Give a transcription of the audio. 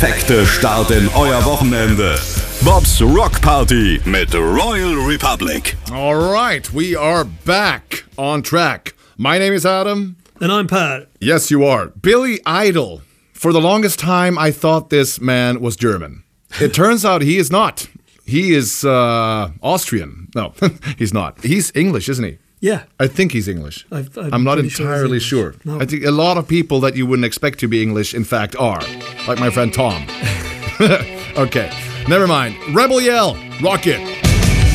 perfekte Start in euer Wochenende. Bob's Rock Party mit Royal Republic. All right, we are back on track. My name is Adam. And I'm Pat. Yes, you are. Billy Idol. For the longest time, I thought this man was German. It turns out he is not. He is Austrian. No, he's not. He's English, isn't he? Yeah. I think he's English. I'm not pretty sure he's entirely English. sure. No. I think a lot of people that you wouldn't expect to be English, in fact, are. Like my friend Tom. Okay, never mind. Rebel Yell, rock it.